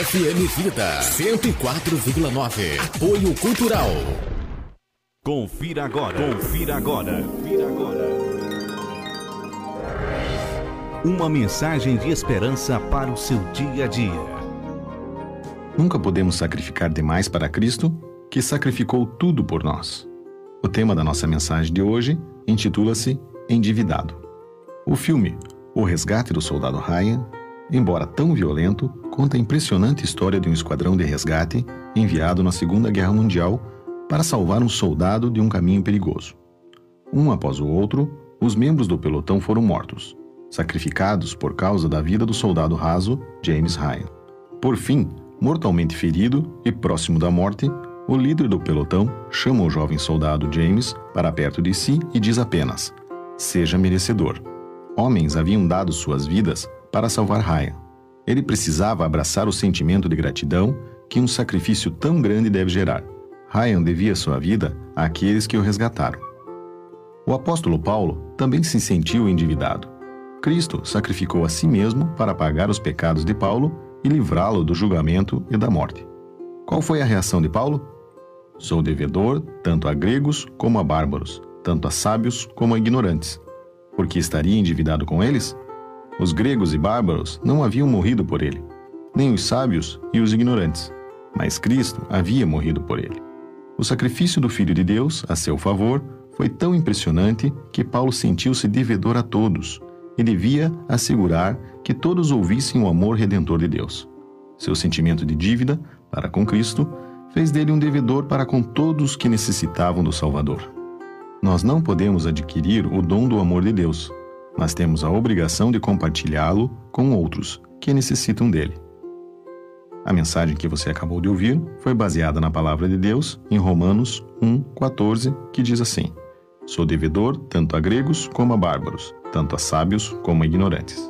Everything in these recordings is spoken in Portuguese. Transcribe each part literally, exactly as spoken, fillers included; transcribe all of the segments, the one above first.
F M Vida cento e quatro vírgula nove. Apoio Cultural. Confira agora. Confira agora. Confira agora. Uma mensagem de esperança para o seu dia a dia. Nunca podemos sacrificar demais para Cristo, que sacrificou tudo por nós. O tema da nossa mensagem de hoje intitula-se Endividado. O filme O Resgate do Soldado Ryan, embora tão violento, conta a impressionante história de um esquadrão de resgate enviado na Segunda Guerra Mundial para salvar um soldado de um caminho perigoso. Um após o outro, os membros do pelotão foram mortos, sacrificados por causa da vida do soldado raso James Ryan. Por fim, mortalmente ferido e próximo da morte, o líder do pelotão chama o jovem soldado James para perto de si e diz apenas: seja merecedor. Homens haviam dado suas vidas para salvar Ryan. Ele precisava abraçar o sentimento de gratidão que um sacrifício tão grande deve gerar. Ryan devia sua vida àqueles que o resgataram. O apóstolo Paulo também se sentiu endividado. Cristo sacrificou a si mesmo para pagar os pecados de Paulo e livrá-lo do julgamento e da morte. Qual foi a reação de Paulo? Sou devedor tanto a gregos como a bárbaros, tanto a sábios como a ignorantes. Porque estaria endividado com eles? Os gregos e bárbaros não haviam morrido por ele, nem os sábios e os ignorantes, mas Cristo havia morrido por ele. O sacrifício do Filho de Deus a seu favor foi tão impressionante que Paulo sentiu-se devedor a todos e devia assegurar que todos ouvissem o amor redentor de Deus. Seu sentimento de dívida para com Cristo fez dele um devedor para com todos que necessitavam do Salvador. Nós não podemos adquirir o dom do amor de Deus, mas temos a obrigação de compartilhá-lo com outros que necessitam dele. A mensagem que você acabou de ouvir foi baseada na palavra de Deus em Romanos um, quatorze, que diz assim: sou devedor tanto a gregos como a bárbaros, tanto a sábios como a ignorantes.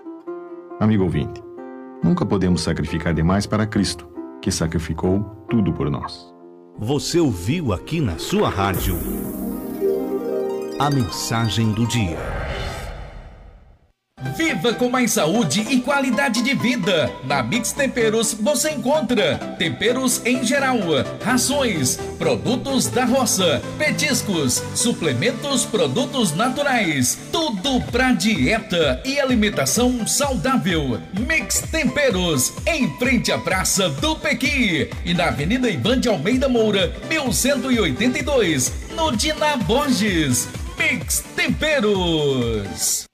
Amigo ouvinte, nunca podemos sacrificar demais para Cristo, que sacrificou tudo por nós. Você ouviu aqui na sua rádio a mensagem do dia. Viva com mais saúde e qualidade de vida. Na Mix Temperos você encontra temperos em geral, rações, produtos da roça, petiscos, suplementos, produtos naturais, tudo pra dieta e alimentação saudável. Mix Temperos, em frente à Praça do Pequi e na Avenida Ivan de Almeida Moura, mil cento e oitenta e dois, no Dina Borges. Mix Temperos.